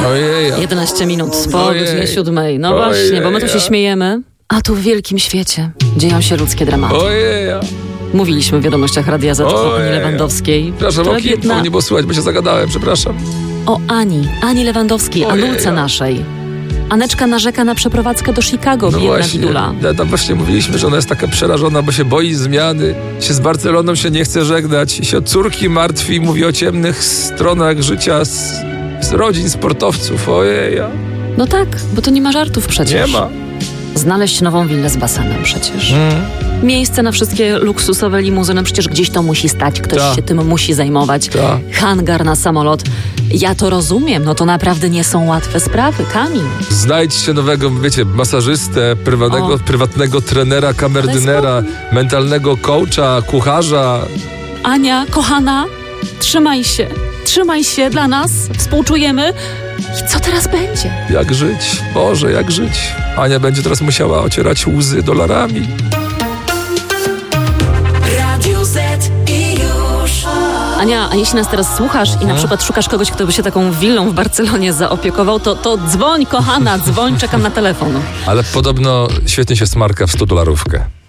Ojej. 11 minut po godzinie 7. No Ojej. właśnie, bo my tu się śmiejemy, a tu w wielkim świecie dzieją się ludzkie dramaty. Ojej. Mówiliśmy w wiadomościach Radia Z o Ani Lewandowskiej. Przepraszam, o kim? Nie było słychać, bo się zagadałem, przepraszam. O Ani Lewandowskiej, Anulce naszej. Aneczka narzeka na przeprowadzkę do Chicago, biedna bidula. Tam właśnie mówiliśmy, że ona jest taka przerażona, bo się boi zmiany, się z Barceloną się nie chce żegnać, się o córki martwi, mówi o ciemnych stronach życia z rodzin sportowców. Ojej. No tak, bo to nie ma żartów przecież. Nie ma. Znaleźć nową willę z basenem przecież. Miejsce na wszystkie luksusowe limuzyny, przecież gdzieś to musi stać, ktoś się tym musi zajmować. Hangar na samolot. Ja to rozumiem, no to naprawdę nie są łatwe sprawy, Kamil. Znajdźcie nowego, wiecie, masażystę, prywatnego trenera, kamerdynera, mentalnego coacha, kucharza. Ania, kochana, trzymaj się dla nas, współczujemy. I co teraz będzie? Jak żyć? Boże, jak żyć? Ania będzie teraz musiała ocierać łzy dolarami. Radio Z i już. Ania, a jeśli nas teraz słuchasz i na przykład szukasz kogoś, kto by się taką willą w Barcelonie zaopiekował, to dzwoń, kochana, dzwoń, czekam na telefon. Ale podobno świetnie się smarka w $100.